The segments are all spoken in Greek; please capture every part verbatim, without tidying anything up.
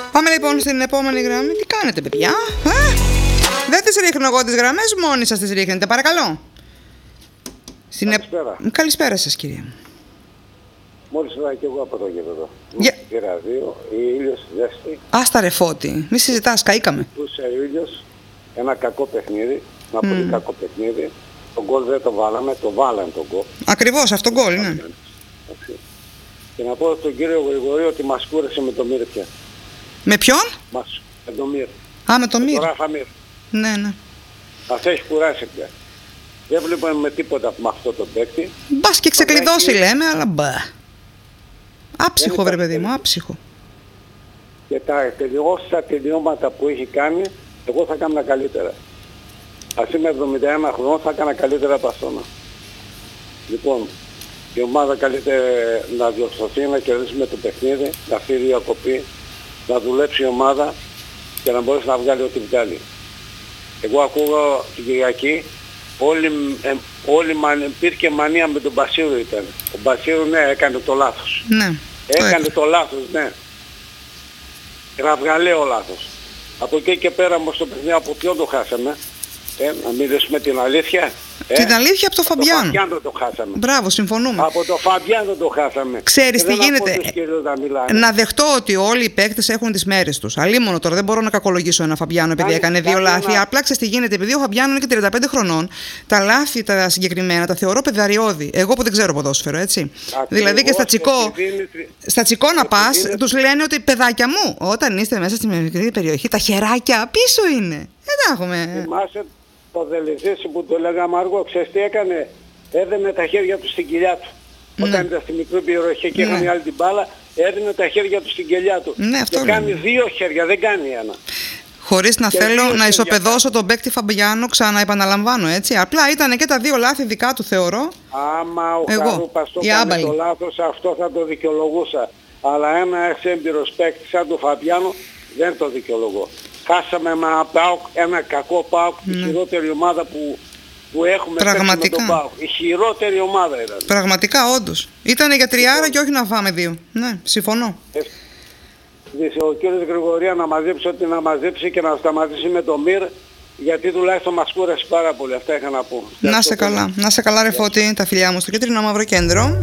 Πάμε λοιπόν στην επόμενη γραμμή. Τι κάνετε, παιδιά? Α, δεν τις ρίχνω εγώ τις γραμμές, μόνοι σας τις ρίχνετε, παρακαλώ. Στην Καλησπέρα. Ε... Καλησπέρα σας, κύριε. Μόλις είδα και εγώ από το γήπεδο. Για... Πήρα δύο, ήλιος, ζέστη. Άστα ρε Φώτη, μη συζητάς, καήκαμε. Πούσε ήλιος, ένα κακό παιχνίδι, ένα mm. πολύ κακό παιχνίδι. Το γκολ δεν το βάλαμε, το βάλαμε το γκολ. Ακριβώς, αυτό γκολ είναι. Και να πω στον κύριο Γρηγορή ότι μας κούρασε με το Μύρ πια. Με ποιον? Μας, με το Μύρ. Α, με το Μύρ. Το Ράφα Μύρ. Ναι, ναι. Μας έχει κουράσει πια. Δεν βλέπουμε με τίποτα με αυτό το παίκτη. Μπας και ξεκλειδώσει λέμε, αλλά μπα. Άψυχο βρε παιδί μου, άψυχο. Και τα τελειώσα τελειώματα που έχει κάνει, εγώ θα έκανα καλύτερα. Ας είμαι εβδομήντα ένα χρονών, θα έκανα καλύτερα από αυτόν. Λοιπόν, η ομάδα καλείται να διορθωθεί, να κερδίσουμε το παιχνίδι, να φύγει η διακοπή, να δουλέψει η ομάδα και να μπορέσει να βγάλει ό,τι βγάλει. Εγώ ακούω την Κυριακή, όλη, ε, όλη μαν, υπήρχε μανία με τον Μπασίρου ήταν. Ο Μπασίρου ναι, έκανε το λάθος. Ναι. Έκανε το, το λάθος, ναι. Γραυγαλαίο λάθος. Από εκεί και πέρα όμως το παιχνίδι από ποιον το χάσαμε? Ε, να μιλήσουμε την αλήθεια. Την ε, αλήθεια από το Φαμπιάνο. Από το Φαμπιάνο το χάσαμε. Μπράβο, συμφωνούμε. Από το Φαμπιάνο το χάσαμε. Ξέρεις τι γίνεται. Να, να δεχτώ ότι όλοι οι παίκτες έχουν τις μέρες τους. Αλλήμωνο τώρα, δεν μπορώ να κακολογήσω ένα Φαμπιάνο επειδή κάνει, έκανε δύο λάθη. Ένα... Απλά ξέρεις τι γίνεται. Επειδή ο Φαμπιάνο είναι και τριάντα πέντε χρονών, τα λάθη τα συγκεκριμένα τα θεωρώ παιδαριώδη. Εγώ που δεν ξέρω ποδόσφαιρο, έτσι. Ακριβώς, δηλαδή και στα τσικό, στα τσικό να πας, είναι... τους λένε ότι παιδάκια μου, όταν είστε μέσα στη μικρή περιοχή, τα χεράκια πίσω είναι. Δεν τα έχουμε. Το Δελεζίση που το λέγαμε αργό, ξέρεις τι έκανε? Έδαινε τα χέρια του στην κοιλιά του. Ναι. Όταν ήταν στη μικρή περιοχή και είχαν ναι. άλλη την μπάλα, έδαινε τα χέρια του στην κοιλιά του. Ναι, και κάνει δύο χέρια, δεν κάνει ένα. Χωρίς να και θέλω να ισοπεδώσω τον παίκτη Φαμπιάνο, ξαναεπαναλαμβάνω, έτσι. Απλά ήταν και τα δύο λάθη δικά του, θεωρώ. Άμα ο Χαρούπας το κάνει το λάθος, αυτό θα το δικαιολογούσα. Αλλά ένα έμπειρος παίκτη σαν τον Φαμπιάνο δεν το δικαιολογώ. Χάσαμε με ένα ΠΑΟΚ, ένα κακό ΠΑΟΚ, mm. η χειρότερη ομάδα που, που έχουμε με τον ΠΑΟΚ. Η χειρότερη ομάδα ήταν. Πραγματικά, όντως. Ήτανε για τριάρα και όχι να φάμε δύο. Ναι, συμφωνώ. Ε, ο κύριος Γρηγορία να μαζέψει ό,τι να μαζέψει και να σταματήσει με το Μύρ, γιατί τουλάχιστον μας κούρασε πάρα πολύ. Αυτά είχα να πω. Να σε καλά. Να σε καλά ρε Φώτη, τα φιλιά μου στο Κίτρινο Μαύρο Κέντρο.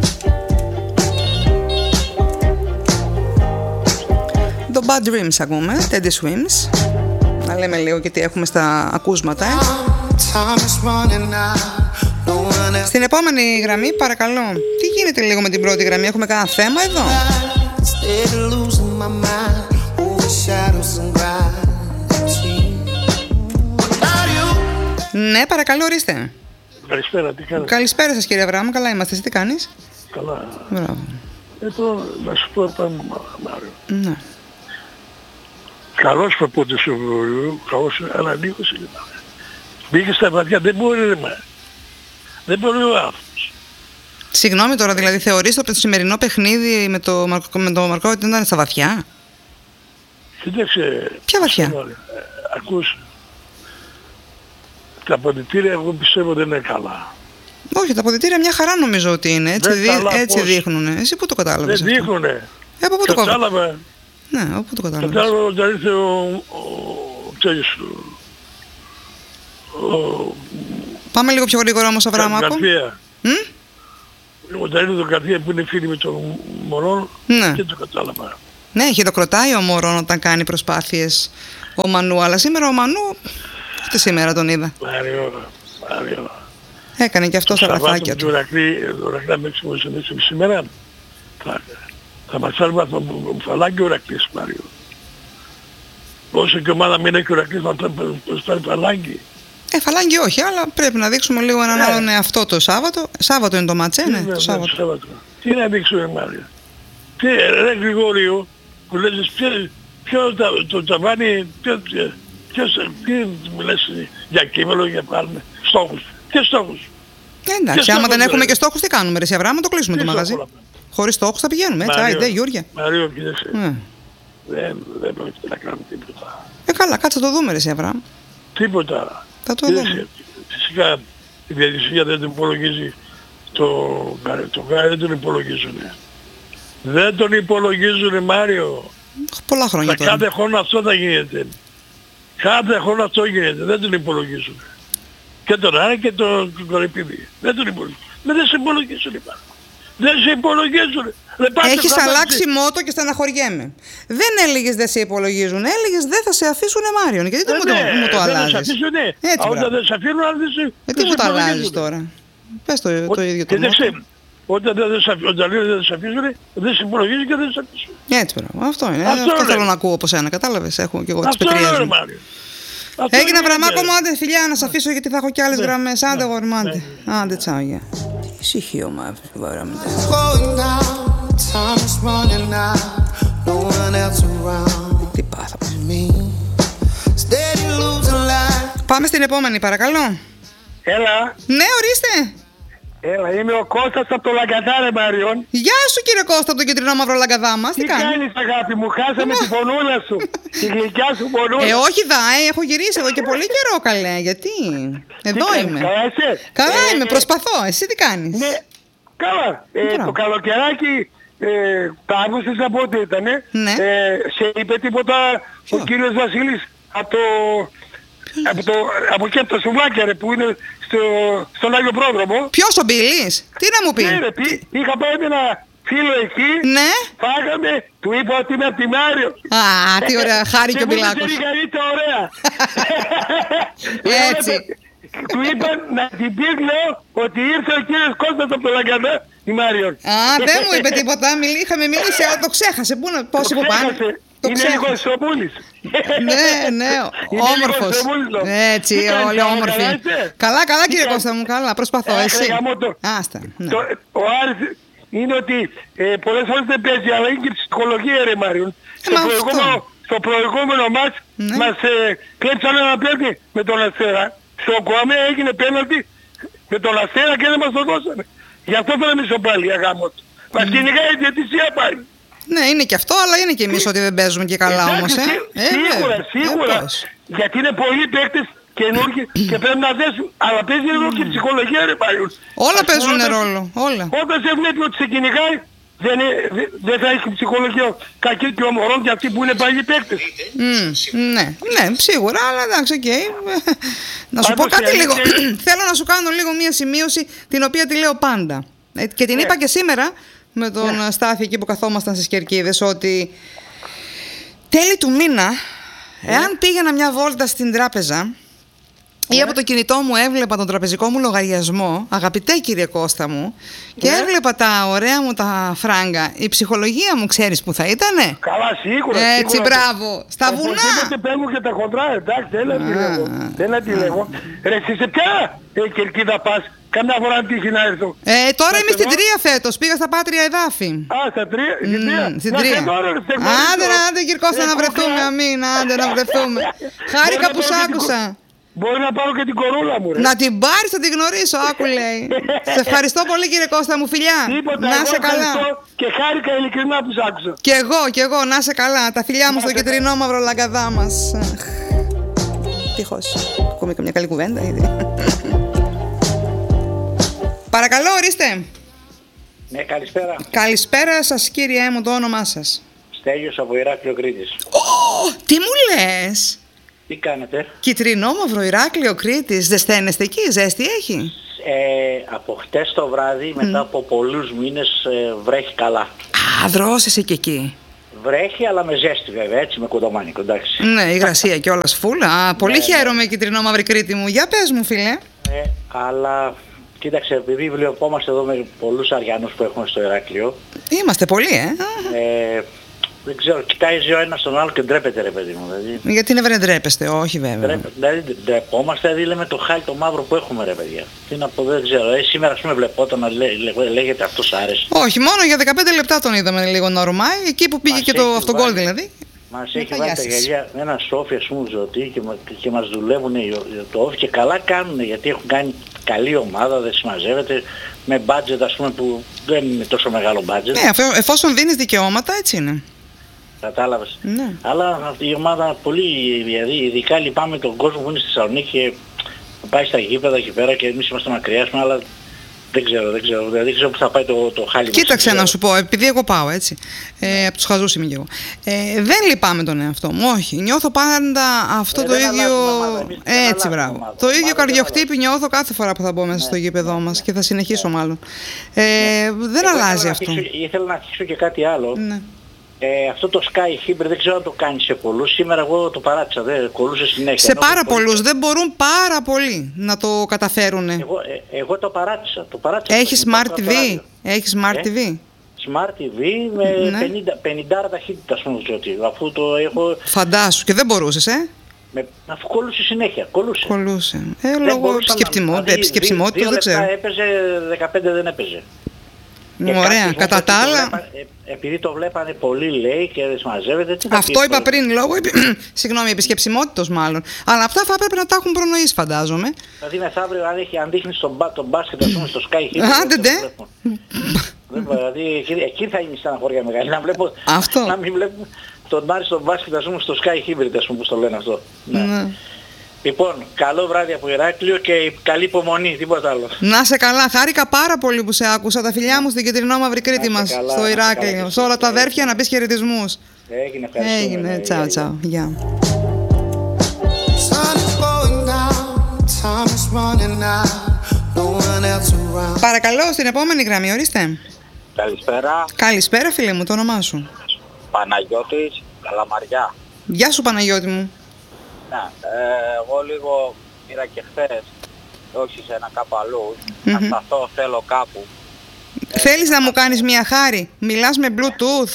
Το Bad Dreams ακούμε, Teddy Swims. Να λέμε λίγο και τι έχουμε στα ακούσματα. Ε. Στην επόμενη γραμμή, παρακαλώ. Τι γίνεται λίγο με την πρώτη γραμμή, έχουμε κανένα θέμα εδώ? Ναι, παρακαλώ, ορίστε. Καλησπέρα, τι κάνετε? Καλησπέρα σας κύριε Αβραάμ, καλά είμαστε, εσύ τι κάνεις? Καλά. Μπράβο. Εδώ να σου πω πάνω Μάριο. Ναι. Καλός προπονητής του Βουλίου, καλός, αλλά λίγος είναι. Μπήκε στα βαθιά, δεν μπορεί ρε μα. Δεν μπορεί ο άνθρωπος. Συγγνώμη τώρα, δηλαδή θεωρείς το σημερινό παιχνίδι με το, με το Μαρκό ότι ήταν στα βαθιά? Κοίταξε. Ποια βαθιά? Ε, ακούς, τα αποδυτήρια εγώ πιστεύω δεν είναι καλά. Όχι, τα αποδυτήρια μια χαρά νομίζω ότι είναι, έτσι, δι... έτσι δείχνουνε. Εσύ πού το κατάλαβες? Δεν δείχνουνε. Ε, από πού το κατάλαβα. Ναι, από πού το κατάλαβες? Κατάλαβα όταν ήρθε ο... ο... ο... Πάμε λίγο πιο γρήγορα όμως, Αβραάμ. Καρδία. Όταν ήρθε το Καρδία που είναι φίλοι με τον Μωρόν, ναι. και το κατάλαβα. Ναι, χειροκροτάει ο Μωρόν όταν κάνει προσπάθειες ο Μανού, αλλά σήμερα ο Μανού, ούτε σήμερα τον είδα. Μάριο, Μάριο. Έκανε και αυτό στα λαθάκια του. Το Ρακλή με εξημερίσαμε σήμερα. Θα, θα μας φέρουμε το φαλάκι ο Ρακλής, Μάριο. Όσο και ομάδα μην έχει ο Ρακλής να μας φέρει φαλάκι. Ε, φαλάκι όχι, αλλά πρέπει να δείξουμε λίγο έναν yeah. άλλον εαυτό το Σάββατο. Σάββατο είναι το μάτσέ, ναι, το Σάββατο. Σάββατο. Τι να δείξουμε, Μάριο? Τι, ρε Γρηγόριο, που λες, ποιο το ταβάνι, ποιος, τι μου λες για κείμενο, για πάρουμε στόχους. Ποιες στόχους? Ε, εντάξει, άμα δεν έχουμε και στόχους, τι κάνουμε, ρε Αβραάμ, το κλείσουμε το μαγαζί. Χωρίς στόχους θα πηγαίνουμε, έτσι, άιντε, Γιώργια. Μαρίο, κοίταξε, δεν πρόκειται να κάνουμε τίποτα. Ε, καλά, κάτσε το δούμε, ρε Αβραάμ. Τίποτα. Θα το δούμε. Φυσικά η διαδικασία δεν τον υπολογίζει το Γκάρι, το Γκάρι δεν τον υπολογίζουνε. Δεν τον υπολογίζουνε, Μάριο. Πολλά χρόνια τώρα. Κάθε χρόνο αυτό θα γίνεται. Κάθε χρόνο αυτό γίνεται. Δεν τον υπολογίζουν. Και τον Άρη και τον Κορυπίδη. Δεν τον υπολογίζουν. Δεν σε υπολογίζουν υπάρχουν. Δεν σε υπολογίζουν. Έχεις αλλάξει μότο και στεναχωριέμαι. Δεν έλεγες δεν σε υπολογίζουν, έλεγες δεν θα σε αφήσουνε Μάριον. Γιατί δεν ναι, μου, μου το αλλάζεις. Δεν σε αφήσουν, ναι. Έτσι, όταν δεν σε αφήνουν, αν δεν σε ε, τι μου το αλλάζεις τώρα. Πες το, το ίδιο το μότο. Όταν δεν σε αφήσουν, δεν σε υπολογίζουν και δεν σε αφήσουν. Έτσι πράγμα. Αυτό είναι. Αυτό, αυτό θέλω να ακούω από σένα. Κατάλαβες. Έχω και εγώ τις πετριές μου. Έγινε Βραμάκο μου, άντε φιλιά να σε αφήσω γιατί θα έχω κι άλλες γραμμές. Άντε γορμάντε. Άντε τσάω, γεια. Ησυχία μου, Βραμάκο. Τι πάθαμε. Πάμε στην επόμενη παρακαλώ. Έλα. Ναι, ορίστε. Έλα, είμαι ο Κώστας από το Λαγκαδά, ρε Μαριών. Γεια σου κύριε Κώστα από το κεντρινό μαύρο Λαγκαδά μας. Τι, τι κάνεις? κάνεις αγάπη μου, χάσαμε τη φωνούλα σου. Τη γλυκιά σου φωνούλα. Ε, όχι δα, ε, έχω γυρίσει εδώ και πολύ καιρό καλέ. Γιατί? Εδώ τι είμαι. Καλά είσαι? Καλά ε, είμαι, προσπαθώ. Εσύ τι κάνεις? Ναι, καλά. Ε, το καλοκαιράκι ε, τα άκουσες από ό,τι ήτανε. Ναι. Ε, σε είπε τίποτα Ποιο? ο κύριος Βασίλης από το... Από, το, από εκεί από τα σουβλάκια ρε, που είναι στο, στον Άγιο Πρόδρομο. Ποιος ο Μπίλης? Τι να μου πει? Ναι ρε, πει, είχα πάει με ένα φίλο εκεί. Ναι. Φάγαμε, του είπα ότι είμαι από τη Μάριο. Α, τι ωραία, χάρη και ο Μπιλάκος. Και μου είπε ωραία. Έτσι. Του είπα να την πεις λέω ότι ήρθε ο κύριος Κώστας από το Λαγκαδά η Μάριον. Α, δεν μου είπε τίποτα, είχαμε μιλήσει αλλά το ξέχασε. Πού να, πόσοι που πάνε. Το είναι λίγο Σοπούλης. Ναι, ναι, όμορφος. Έτσι, όλοι όμορφοι. Καλά, καλά κύριε Κώστα μου, καλά, προσπαθώ. Εσύ. Άστα. Ο Άρης είναι ότι πολλές φορές δεν παίζει, αλλά είναι και ψυχολογία ρε Μάριον. Στο προηγούμενο μάτς μας κλέψαν ένα παίρνει με τον Αστέρα. Στο Κοαμέ έγινε πέναλτι με τον Αστέρα και δεν μας το δώσανε. Γι' αυτό θέλαμε ισοπαλία γάμο του. Μας κυνηγάει η διαιτησία πάλι. Ναι, είναι και αυτό, αλλά είναι και εμείς ότι δεν παίζουμε και καλά όμως, ε. Σίγουρα, ε, σίγουρα. Ε, γιατί είναι πολλοί παίκτες καινούργοι και πρέπει να δέσουν. Αλλά παίζει ρόλο και η ψυχολογία, ρε Μάριον. Όλα παίζουν ρόλο, όλα. Όταν σε βλέπει ότι σε κυνηγάει, δεν, δεν, δεν θα έχει ψυχολογία κακή και ομορών και αυτοί που είναι παλιοί παίκτες. Mm, ναι, ναι, σίγουρα, αλλά εντάξει, οκ. Okay. Να σου Πάντως, πω κάτι λίγο. Θέλω να σου κάνω λίγο μία σημείωση την οποία τη λέω πάντα. Και την yeah. είπα και σήμερα με τον yeah. Στάθη εκεί που καθόμασταν στις Κερκίδες, ότι τέλη του μήνα, yeah. εάν πήγαινα μια βόλτα στην τράπεζα yeah. ή από το κινητό μου έβλεπα τον τραπεζικό μου λογαριασμό, αγαπητέ κύριε Κώστα μου, και yeah. έβλεπα τα ωραία μου τα φράγκα, η ψυχολογία μου ξέρεις που θα ήτανε? Καλά, σίγουρα. Έτσι, σίγουρα. Μπράβο. Στα βουνά. Οπωσδήποτε παίρνουν και τα χοντρά, εντάξει, δεν να τη λέγω. Δεν να τη λέγω. Ρε, εσύ σε ποια ε, Κερκίδα πας? Καμιά φορά τύχει να έρθω. Ε, τώρα είμαι στην Τρία φέτος. Πήγα στα Πάτρια Εδάφη. Α, στα Τρία. Mm, στην Τρία. Άντε, άντε, κύριε Κώστα, να βρεθούμε. Αμήν, άντε, να βρεθούμε. Χάρηκα που σ' άκουσα. Μπορεί να πάρω και την κορούλα μου, ρε. Να την πάρεις, θα την γνωρίσω, άκου λέει. Σε ευχαριστώ πολύ, κύριε Κώστα μου, φιλιά. Τίποτα, να σε καλά. Και χάρηκα ειλικρινά που σ' άκουσα. Κι εγώ, κι εγώ, να σε καλά. Τα φιλιά μου στο κεντρινό μαύρο Λαγκαδά μας. Τυχώς. Ακούμε καμιά καλή κουβέντα ήδη. Παρακαλώ, ορίστε. Ναι, καλησπέρα. Καλησπέρα σας, κύριε μου, το όνομά σας? Στέλιος από Ηράκλειο Κρήτης. Oh, τι μου λες? Τι κάνετε? Κιτρινόμαυρο Ηράκλειο Κρήτης. Ζεσταίνεστε εκεί, ζέστη έχει? Ε, από χτες το βράδυ, mm. μετά από πολλούς μήνες, ε, βρέχει καλά. Α, δρόσεσαι και εκεί. Βρέχει, αλλά με ζέστη βέβαια, έτσι, με κοντομάνικο, εντάξει. Ναι, υγρασία και όλας φούλα. Πολύ ναι, χαίρομαι, ναι. Κιτρινόμαυρη Κρήτη μου. Για πες μου, φίλε. Ε, αλλά... Κοίταξε, επειδή βιβλιοπόμαστε εδώ με πολλούς Αριανούς που έχουμε στο Ηράκλειο. Είμαστε πολλοί, ε. ε δεν ξέρω, κοιτάζει ο ένας τον άλλο και ντρέπεται, ρε παιδί μου. Δηλαδή. Γιατί ναι, δεν ντρέπεστε, όχι βέβαια. Ντρέπε, δηλαδή ντρεπόμαστε, δηλαδή λέμε το χάλι το μαύρο που έχουμε, ρε παιδιά. Τι να πω, δεν ξέρω. Ε, σήμερα, ας πούμε, βλεπόταν να λέ, λέ, λέγεται αυτός άρεσε. Όχι, μόνο για δεκαπέντε λεπτά τον είδαμε λίγο να ορμάει, εκεί που πήγε μας και το αυτογκόλ δηλαδή. Μας έχει βάλει τα γυαλιά με ένα σόφι, ας πούμε, ζωτή και, και μας δουλεύουν το όφι και καλά κάνουν, γιατί έχουν κάνει καλή ομάδα, δεν συμμαζεύεται, με budget, ας πούμε, που δεν είναι τόσο μεγάλο budget. Ναι, εφόσον δίνεις δικαιώματα, έτσι είναι. Κατάλαβες. Ναι. Αλλά αυτή η ομάδα πολύ, δηλαδή, ειδικά λυπάμαι τον κόσμο που είναι στη Θεσσαλονίκη και πάει στα γήπεδα εκεί πέρα και εμείς είμαστε μακριά, αλλά Δεν ξέρω, δεν ξέρω. Δεν ξέρω που θα πάει το, το χάλι. Κοίταξε να σου πω, επειδή εγώ πάω έτσι. Ε, από τους χαζούς είμαι και εγώ. Ε, δεν λυπάμαι τον εαυτό μου, όχι. Νιώθω πάντα αυτό ε, το ίδιο. Έτσι, μπράβο. Το ίδιο καρδιοχτύπη νιώθω κάθε φορά που θα μπω μέσα ναι, στο γήπεδό ναι, μας ναι, και θα συνεχίσω ναι. μάλλον. Ε, ναι. Δεν εγώ αλλάζει αυτό. Αρχίσω, ήθελα να αρχίσω και κάτι άλλο. Ναι. Ε, αυτό το Sky Hybrid δεν ξέρω αν το κάνει σε πολλούς. Σήμερα εγώ το παράτησα, δεν κολούσε συνέχεια. Σε πάρα πολλούς, δεν μπορούν πάρα πολλοί να το καταφέρουν. Εγώ, ε, εγώ το παράτησα. Το παράτησα Έχει Smart τι βι, έχει Smart ε? τι βι. Smart τι βι με ναι. πενήντα, πενήντα ταχύτητα, ας πούμε, αφού το έχω... Φαντάσου, και δεν μπορούσες, ε? Με, αφού κολούσε συνέχεια, κολούσε. Κολούσε. Ε, λόγω επισκεψιμότητας, δεν ξέρω. Δύο λεπτά έπαιζε, δεκαπέντε δεν έπαιζε. Ωραία, κατά τα άλλα... Βλέπα, ε, επειδή το βλέπανε πολύ, λέει, και δεν συμμαζεύεται... Τι αυτό είπα πριν, λόγω συγγνώμη, επισκεψιμότητος μάλλον. Αλλά αυτά θα έπρεπε να τα έχουν προνοήσει, φαντάζομαι. Δηλαδή μεθαύριο, αν, έχει, αν δείχνεις τον, τον μπάσκετ, ας πούμε, στο Sky Hybrid... Άντε, ντε. Δηλαδή, εκεί, εκεί θα είναι η στεναχώρια μεγάλη. Να, βλέπω, αυτό. Να μην βλέπω τον Μάρι στον μπάσκετ, ας πούμε, στο Sky Hybrid, ας πούμε, που το λένε αυτό. Ναι. Ναι. Λοιπόν, καλό βράδυ από Ηράκλειο και καλή υπομονή, τίποτα άλλο. Να σε καλά, χάρηκα πάρα πολύ που σε άκουσα. Τα φιλιά μου στην κεντρινό μαύρη Κρήτη μας, καλά, στο Ηράκλειο. Σε όλα τα αδέρφια να πεις χαιρετισμούς. Έγινε, ευχαριστούμε. Έγινε, τσάου, τσάου. Γεια. Παρακαλώ, στην επόμενη γραμμή, ορίστε. Καλησπέρα. Καλησπέρα, φίλε μου, το όνομά σου. Παναγιώτης, Καλαμαριά. Γεια σου, Παναγιώτη μου. Να, ε, εγώ λίγο πήρα και χθες, όχι σε ένα κάπου αλλού, mm-hmm. να σταθώ, θέλω κάπου. Θέλεις ε, να μου κάνεις μια χάρη, μιλάς με Bluetooth?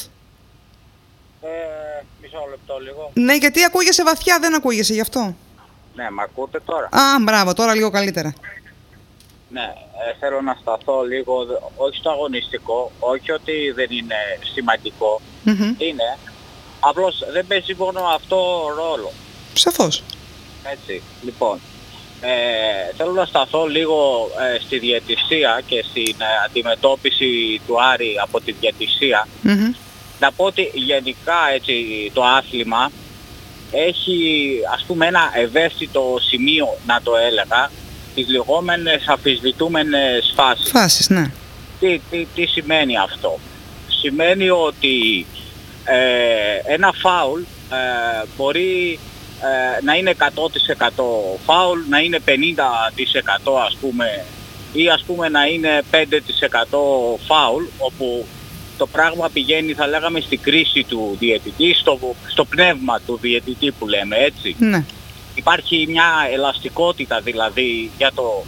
Ε, μισό λεπτό λίγο. Ναι, γιατί ακούγεσαι βαθιά, δεν ακούγεσαι γι' αυτό. Ναι, μ' ακούτε τώρα? Α, μπράβο, τώρα λίγο καλύτερα. Ναι, ε, θέλω να σταθώ λίγο, όχι στο αγωνιστικό, όχι ότι δεν είναι σημαντικό, mm-hmm. είναι, απλώς δεν παίζει μόνο αυτό ρόλο. Σαφώς. Έτσι, λοιπόν, ε, θέλω να σταθώ λίγο ε, στη διαιτησία και στην ε, αντιμετώπιση του Άρη από τη διαιτησία. Mm-hmm. Να πω ότι γενικά έτσι το άθλημα έχει ας πούμε ένα ευαίσθητο σημείο, να το έλεγα, τις λεγόμενες αμφισβητούμενες φάσεις. Φάσεις, ναι. Τι, τι, τι σημαίνει αυτό? Σημαίνει ότι ε, ένα φάουλ ε, μπορεί ε, να είναι εκατό τοις εκατό φάουλ, να είναι πενήντα τοις εκατό ας πούμε, ή ας πούμε να είναι πέντε τοις εκατό φάουλ, όπου το πράγμα πηγαίνει, θα λέγαμε, στην κρίση του διαιτητή, στο, στο πνεύμα του διαιτητή που λέμε, έτσι. Ναι. Υπάρχει μια ελαστικότητα δηλαδή για το,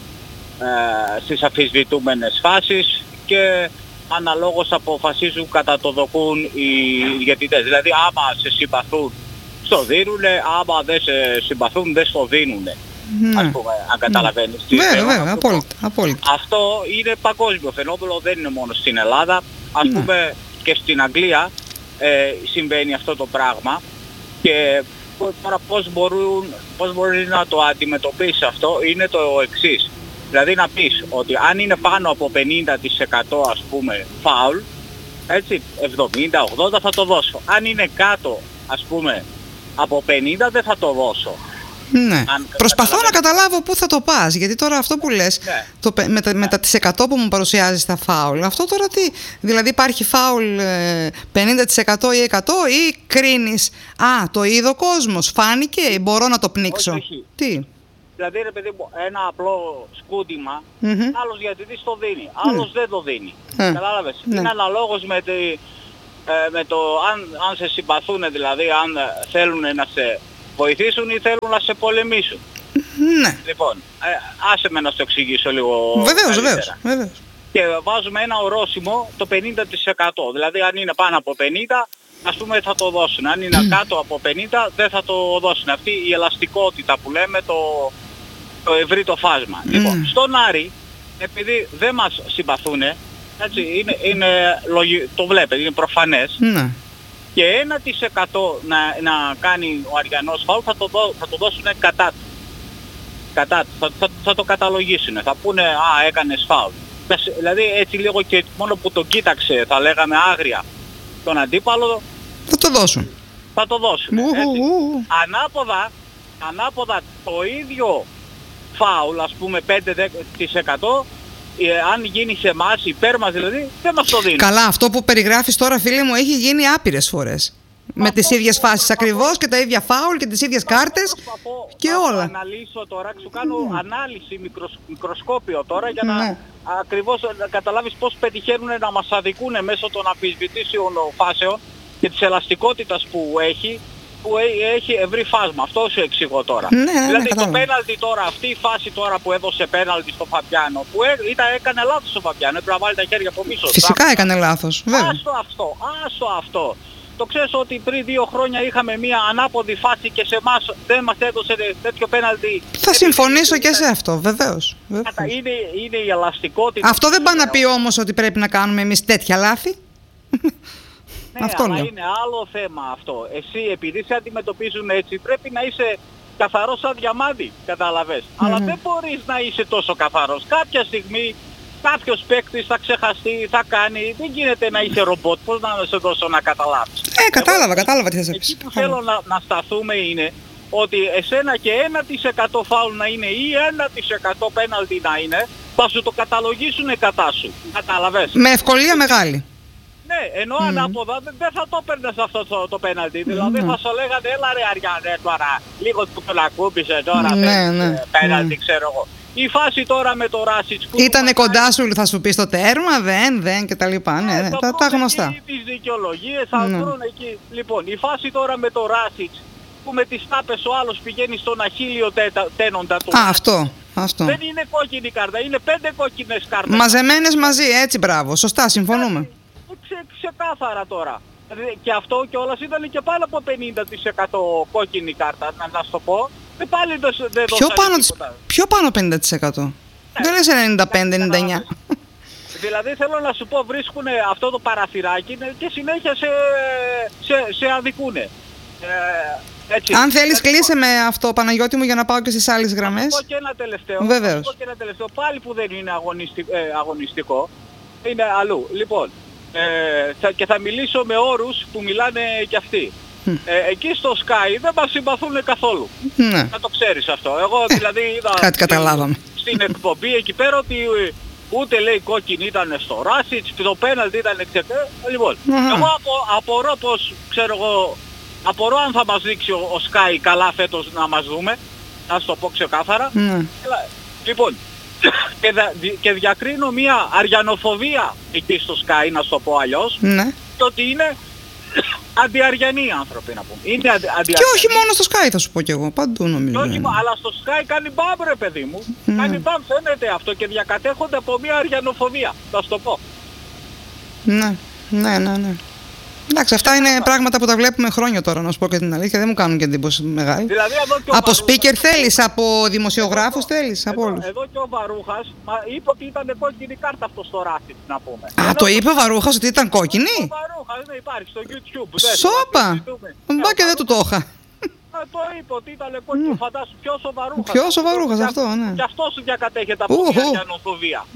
ε, στις αμφισβητούμενες φάσεις και αναλόγως αποφασίζουν κατά το δοκούν οι διαιτητές. Δηλαδή άμα σε συμπαθούν στο δίνουνε, άμα δεν σε συμπαθούν δεν στο δίνουνε. Ναι. Ας πούμε, αν καταλαβαίνεις. Ναι. Βέβαια, βέβαια, απόλυτα, απόλυτα. Αυτό είναι παγκόσμιο φαινόμενο, δεν είναι μόνο στην Ελλάδα. Ας ναι. πούμε και στην Αγγλία ε, συμβαίνει αυτό το πράγμα και τώρα πώς, μπορούν, πώς μπορεί να το αντιμετωπίσει αυτό είναι το εξής. Δηλαδή να πεις ότι αν είναι πάνω από πενήντα τοις εκατό ας πούμε φάουλ, έτσι, εβδομήντα ογδόντα θα το δώσω. Αν είναι κάτω ας πούμε από πενήντα δεν θα το δώσω. Ναι. Αν προσπαθώ να καταλάβω πού θα το πας, γιατί τώρα αυτό που λες, ναι. το, με, τα, με τα τις εκατό που μου παρουσιάζεις τα φάουλ, αυτό τώρα τι, δηλαδή υπάρχει φάουλ ε, πενήντα τοις εκατό ή εκατό ή κρίνεις, α, το είδε ο κόσμος, φάνηκε, μπορώ να το πνίξω. Όχι, όχι. Τι. Δηλαδή ρε παιδί μου, ένα απλό σκούντιμα, mm-hmm. άλλος διαιτητής το δίνει, άλλος mm. δεν το δίνει. Mm. Κατάλαβες, mm. είναι αναλόγως με, τη, ε, με το αν, αν σε συμπαθούν, δηλαδή αν θέλουν να σε βοηθήσουν ή θέλουν να σε πολεμήσουν. Ναι. Λοιπόν, ε, άσε με να στο εξηγήσω λίγο. Βεβαίως, βεβαίως, βεβαίως. Και βάζουμε ένα ορόσημο το πενήντα τοις εκατό. Δηλαδή αν είναι πάνω από πενήντα, ας πούμε θα το δώσουν. Αν είναι κάτω από πενήντα δεν θα το δώσουν. Αυτή η ελαστικότητα που λέμε, το, το ευρύ το φάσμα. Mm. Λοιπόν, στον Άρη, επειδή δεν μας συμπαθούν, έτσι, είναι, είναι, το βλέπετε, είναι προφανές. Mm. Και ένα τοις εκατό να, να κάνει ο Αριανός φάουλ θα το, δω, θα το δώσουν κατά του. Κατά του. Θα, θα, θα το καταλογίσουν. Θα πούνε, α, έκανες φάουλ. Δηλαδή έτσι λίγο και μόνο που το κοίταξε, θα λέγαμε άγρια, τον αντίπαλο, θα το δώσουν. Θα το δώσουν. Έτσι. Ανάποδα, ανάποδα το ίδιο φάουλ, ας πούμε πέντε τοις εκατό, ε, αν γίνει σε εμάς, υπέρ μας δηλαδή, δεν μας το δίνει. Καλά, αυτό που περιγράφεις τώρα, φίλε μου, έχει γίνει άπειρες φορές. Με τις ίδιες φάσεις ακριβώς και τα ίδια φάουλ και τις ίδιες κάρτες και όλα. Να αναλύσω τώρα, σου κάνω mm. ανάλυση, μικροσ, μικροσκόπιο τώρα για να mm. ακριβώς να καταλάβεις πώς πετυχαίνουν να μας αδικούν μέσω των αμφισβητήσεων φάσεων και της ελαστικότητας που έχει, που έχει ευρύ φάσμα. Αυτό σου εξηγώ τώρα. Ναι, ναι, δηλαδή ναι, το πέναλτι τώρα, αυτή η φάση τώρα που έδωσε πέναλτι στο Φαμπιάνο, που έ, ήταν, έκανε λάθος ο Φαμπιάνο, έπρεπε να βάλει τα χέρια από πίσω. Φυσικά έκανε λάθος, βέβαια. Άστο αυτό, άστο αυτό. Το ξέρεις ότι πριν δύο χρόνια είχαμε μια ανάποδη φάση και σε εμάς δεν μας έδωσε τέτοιο πέναλτι. Θα συμφωνήσω και σε αυτό, βεβαίως. βεβαίως. Είναι, είναι η ελαστικότητα. Αυτό δεν πάει να πει όμως ότι πρέπει να κάνουμε εμείς τέτοια λάθη. Ναι, αυτό αλλά λέω. είναι άλλο θέμα αυτό. Εσύ επειδή σε αντιμετωπίζουν έτσι πρέπει να είσαι καθαρός σαν διαμάντι, καταλαβες. Mm-hmm. Αλλά δεν μπορείς να είσαι τόσο καθαρός. Κάποια στιγμή κάποιος παίκτης θα ξεχαστεί, θα κάνει. Δεν γίνεται να είσαι ρομπότ. Πώς να σε δώσω να καταλάβεις. Ε, κατάλαβα, Εγώ, κατάλαβα τι θες να πεις. Εκεί που θέλω να, να σταθούμε είναι ότι εσένα και ένα τοις εκατό φάουλ να είναι ή ένα τοις εκατό πέναλτι να είναι, θα σου το καταλογίσουν κατά σου. Κατάλαβες. Με ευκολία μεγάλη. Ναι, ενώ mm. ανάποδα δεν δε θα το έπαιρνες αυτό το, το πέναλτι. Mm. Δηλαδή θα σου λέγανε έλα ρε Αριανέ τώρα, λίγο του τον ακούμπησε τώρα, ναι, ναι, πέναλτι ναι. ξέρω εγώ. Η φάση τώρα με το Ράσιτς που... Ήτανε κοντά σου, θα σου πει στο τέρμα, δεν, δεν και τα λοιπά, ναι, ναι, τα, τα γνωστά. Τις δικαιολογίες θα ναι. βρουν εκεί. Λοιπόν, η φάση τώρα με το Ράσιτς που με τις τάπες ο άλλος πηγαίνει στον αχίλιο τένοντα του. Α, αυτό, αυτό. Δεν είναι κόκκινη κάρτα, είναι πέντε κόκκινες κάρτες. Μαζεμένες μαζί, έτσι, μπράβο, σωστά, συμφωνούμε. Ξε, ξεκάθαρα τώρα. Και αυτό κιόλας ήταν και πάνω από πενήντα τοις εκατό κόκκινη κάρτα, να, να σου το πω. Και πάλι δεν δε πιο, πάνω, πιο πάνω πενήντα τοις εκατό. Ναι. Δεν λες ενενήντα πέντε ενενήντα εννιά. Δηλαδή θέλω να σου πω βρίσκουν αυτό το παραθυράκι και συνέχεια σε, σε, σε αδικούνε. Ε, έτσι. Αν θέλεις κλείσε με αυτό Παναγιώτη μου για να πάω και στις άλλες γραμμές. Θα πω και ένα τελευταίο. Βεβαίως. Θα πω και ένα τελευταίο πάλι που δεν είναι αγωνιστικό, ε, αγωνιστικό. Είναι αλλού. Λοιπόν, ε, θα, και θα μιλήσω με όρους που μιλάνε κι αυτοί. Ε, εκεί στο Sky δεν μας συμπαθούν καθόλου. Ναι. Να το ξέρεις αυτό. Εγώ δηλαδή είδα κάτι καταλάβαμε. Στην εκπομπή εκεί πέρα ότι ούτε λέει κόκκινη ήταν στο Ράσιτς, το πέναλτι ήταν εξετέ. Λοιπόν, mm-hmm. εγώ απο, απορώ πως, ξέρω εγώ, απορώ αν θα μας δείξει ο, ο Sky καλά φέτος να μας δούμε. Να σου το πω ξεκάθαρα. Mm. Λοιπόν, και, δα, και διακρίνω μια αριανοφοβία εκεί στο Sky, να σου το πω αλλιώς. Mm. Και ότι είναι αντιαριανοί άνθρωποι να πούμε. Είναι αντι, αντιαριανοί. Και όχι μόνο στο Sky θα σου πω κι εγώ, παντού νομίζω. Όχι, αλλά στο Sky κάνει μπαμ ρε παιδί μου. Mm. Κάνει μπαμ, φαίνεται αυτό και διακατέχονται από μια αριανοφοβία. Θα σου το πω. Ναι, ναι, ναι, ναι. Εντάξει, αυτά είναι πράγματα που τα βλέπουμε χρόνια τώρα, να σου πω και την αλήθεια. Δεν μου κάνουν και εντύπωση μεγάλη. Δηλαδή, από speaker θέλεις, από δημοσιογράφους θέλεις, από όλους. Εδώ και ο Βαρούχας μα είπε ότι ήταν κόκκινη κάρτα αυτό στο Ράσιτς, να πούμε. Α, το είπε ο Βαρούχας ότι ήταν κόκκινη. Ο Βαρούχας δεν υπάρχει στο YouTube. Σόπα! Μπα και δεν του το είχα. Το είπε ότι ήταν κόκκινη, φαντάσου ποιος ο Βαρούχας. Ποιος ο Βαρούχας, αυτό, ναι. Και αυτός σου διακατέχεται από μια αριανοφοβία.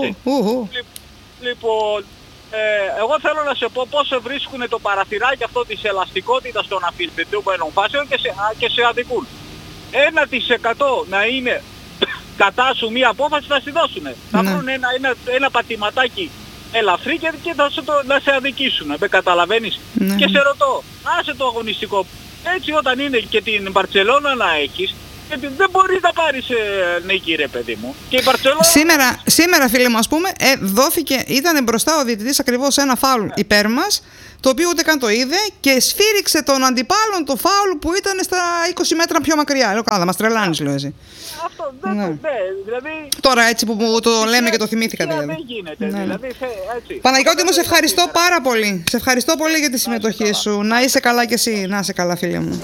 Λοιπόν... Ε, εγώ θέλω να σε πω πώς βρίσκουν το παραθυράκι αυτό της ελαστικότητας των αμφισβητούμενων φάσεων και σε, και σε αδικούν. Ένα τοις εκατό να είναι κατά σου μία απόφαση θα στη δώσουνε. Ναι. Θα βρουν ένα, ένα, ένα πατηματάκι ελαφρύ και, και θα σε το, να σε αδικήσουν. Με καταλαβαίνεις. Ναι. Και σε ρωτώ, άσε το αγωνιστικό. Έτσι όταν είναι και την Μπαρτσελώνα να έχεις, γιατί δεν μπορείς να πάρεις ε, νίκη ρε παιδί μου. Και η Μπαρτσελώνα... Σήμερα, σήμερα φίλε μου ας πούμε ε, δόθηκε, ήταν μπροστά ο διαιτητής ακριβώς ένα φάουλ yeah. υπέρ μας, το οποίο ούτε καν το είδε και σφύριξε τον αντιπάλον το φάουλ που ήταν στα είκοσι μέτρα πιο μακριά. Λέω καλά, μας τρελάνεις λέω εσύ. Αυτό δεν ναι. ναι, δηλαδή... Τώρα έτσι που το λέμε και το θυμήθηκα δηλαδή. Δεν γίνεται, ναι. δηλαδή έτσι. Παναγιώτη μου, σε ευχαριστώ πάρα πολύ. Σε ευχαριστώ πολύ για τη συμμετοχή σου. Να είσαι καλά κι εσύ. Να είσαι καλά φίλε μου.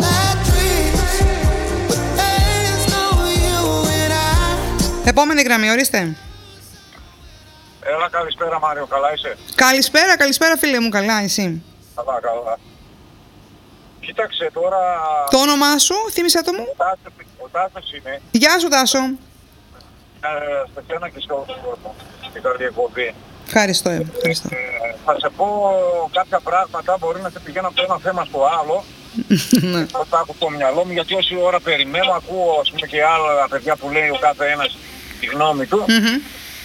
Επόμενη γραμμή, ορίστε. Έλα, καλησπέρα Μάριο, καλά είσαι? Καλησπέρα, καλησπέρα φίλε μου, καλά εσύ? Καλά, καλά. Κοίταξε τώρα... Το όνομά σου, θύμισε το μου. Ο Τάσος, ο Τάσος είναι. Γεια σου Τάσο. Ε, στο σένα και στο κόσμο, στην καλή εκπομπή. Ευχαριστώ, ευχαριστώ. Ε, θα σε πω κάποια πράγματα, μπορεί να σε πηγαίνω από το ένα θέμα στο άλλο. Ναι. Θα τα έχω στο μυαλό μου, γιατί όση ώρα περιμένω, ακούω ας πούμε, και άλλα παιδιά που λέει ο κάθε ένας τη γνώμη του. Mm-hmm.